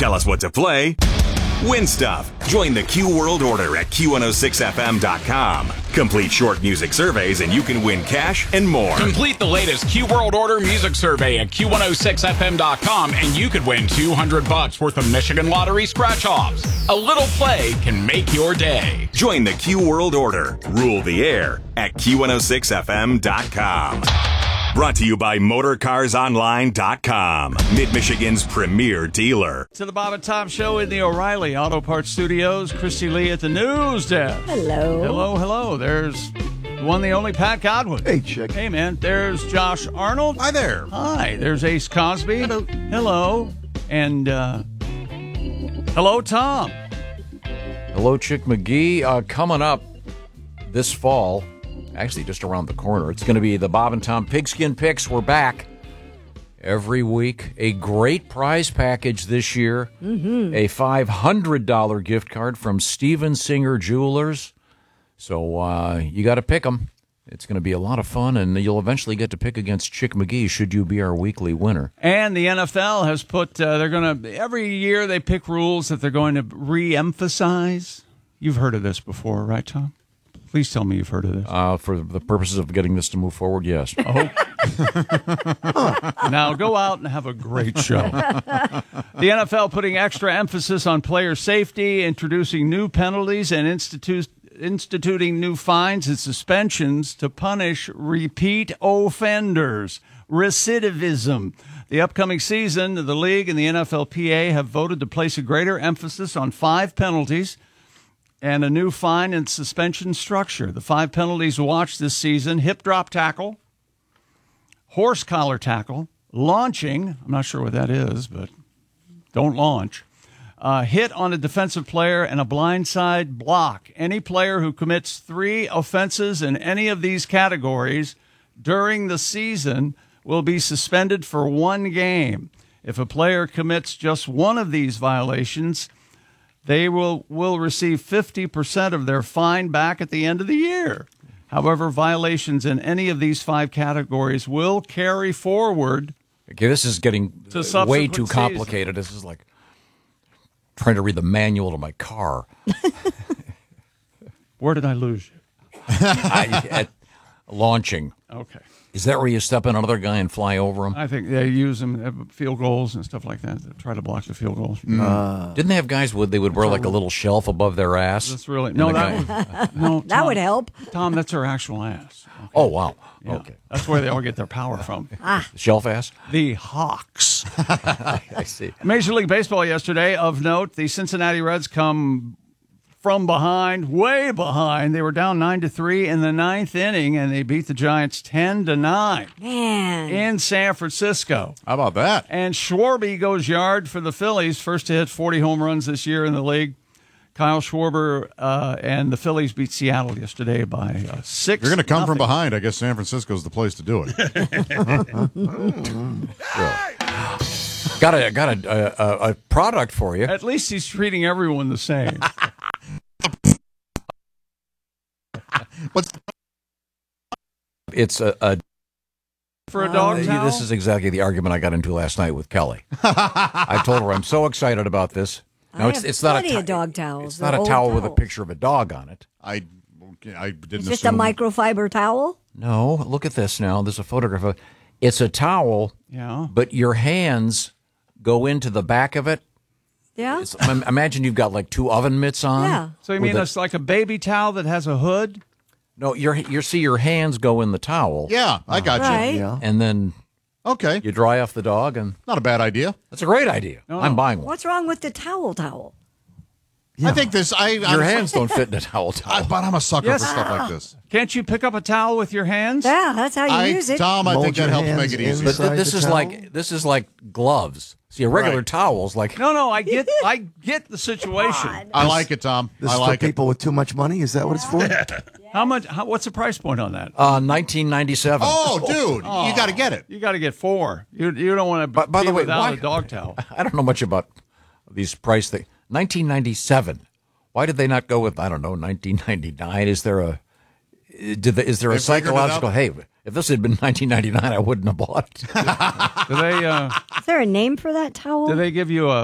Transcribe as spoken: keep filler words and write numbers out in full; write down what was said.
Tell us what to play. Win stuff. Join the Q World Order at Q one oh six F M dot com. Complete short music surveys and you can win cash and more. Complete the latest Q World Order music survey at Q one oh six F M dot com and you could win two hundred bucks worth of Michigan Lottery scratch-offs. A little play can make your day. Join the Q World Order. Rule the air at Q one oh six F M dot com. Brought to you by Motor Cars Online dot com, Mid-Michigan's premier dealer. To the Bob and Tom Show in the O'Reilly Auto Parts Studios. Christy Lee at the news desk. Hello. Hello, hello. There's the one, the only Pat Godwin. Hey, Chick. Hey, man. There's Josh Arnold. Hi there. Hi. There's Ace Cosby. Hello. Hello. And, uh, hello, Tom. Hello, Chick McGee. Uh, coming up this fall, actually just around the corner, it's going to be the Bob and Tom Pigskin Picks. We're back every week. A great prize package this year. Mm-hmm. A five hundred dollars gift card from Steven Singer Jewelers. So uh, you got to pick them. It's going to be a lot of fun, and you'll eventually get to pick against Chick McGee should you be our weekly winner. And the N F L has put, uh, they're going to, every year they pick rules that they're going to re-emphasize. You've heard of this before, right, Tom? Please tell me you've heard of this. Uh, for the purposes of getting this to move forward, yes. Oh. Now go out and have a great show. The N F L putting extra emphasis on player safety, introducing new penalties, and institu- instituting new fines and suspensions to punish repeat offenders. Recidivism. The upcoming season, the league and the N F L P A have voted to place a greater emphasis on five penalties and a new fine and suspension structure. The five penalties watched this season: hip drop tackle, horse collar tackle, launching, I'm not sure what that is, but don't launch, uh, hit on a defensive player, and a blindside block. Any player who commits three offenses in any of these categories during the season will be suspended for one game. If a player commits just one of these violations, they will, will receive fifty percent of their fine back at the end of the year. However, violations in any of these five categories will carry forward. Okay, this is getting to way too seasons. complicated. This is like trying to read the manual to my car. Where did I lose you? I, at launching. Okay. Is that where you step in another guy and fly over him? I think they use them at field goals and stuff like that to try to block the field goals. Uh, Didn't they have guys would they would wear like a little shelf above their ass? That's really no. That would, no, Tom, That would help. Tom, that's their actual ass. Okay. Oh wow. Yeah. Okay. That's where they all get their power from. Ah. Shelf ass? The Hawks. I see. Major League Baseball yesterday, of note, the Cincinnati Reds come from behind, way behind. They were down nine to three in the ninth inning, and they beat the Giants ten to nine Man. in San Francisco. How about that? And Schwarber goes yard for the Phillies, first to hit forty home runs this year in the league. Kyle Schwarber uh, and the Phillies beat Seattle yesterday by uh, six. You're going to come nothing. from behind. I guess San Francisco's the place to do it. Got a got a, a a product for you. At least he's treating everyone the same. What's It's a, a For a dog uh, towel? This is exactly the argument I got into last night with Kelly. I told her I'm so excited about this. Now I it's have it's not a plenty to- of dog towels. It's not They're a old towel with a towels. picture of a dog on it. I? I didn't It's just a assume. microfiber towel? No, look at this now. There's a photograph of it's a towel, Yeah. but your hands go into the back of it. Yeah. It's, im- imagine you've got like two oven mitts on. Yeah. So you with mean a- it's like a baby towel that has a hood? No, your you see your hands go in the towel. Yeah, I got Right. you. Yeah. And then Okay, you dry off the dog, and not a bad idea. that's a great idea. No, I'm no. buying one. What's wrong with the towel towel? I think this. I Your I'm, hands don't fit in a towel I, towel. but I'm a sucker Yes. for stuff like this. Can't you pick up a towel with your hands? Yeah, that's how you I, use it. Tom, I Mold think that your helps hands make it in. easy. But Inside th- this the is towel? like this is like gloves. See, a regular Right. towel's like No, no, I get I get the situation. God. I like it, Tom. This I is like for it. people with too much money? Is that what it's for? How much how, what's the price point on that? uh, nineteen ninety-seven. Oh, dude, you got to get it. You got to get four. You you don't want to By- by be the way, without why- a dog towel. I don't know much about these price things. nineteen ninety-seven. Why did they not go with I don't know nineteen ninety-nine? Is there a did the, is there a They figured it psychological? out? Hey, if this had been nineteen ninety-nine, I wouldn't have bought it. Do they uh, Is there a name for that towel? do they give you a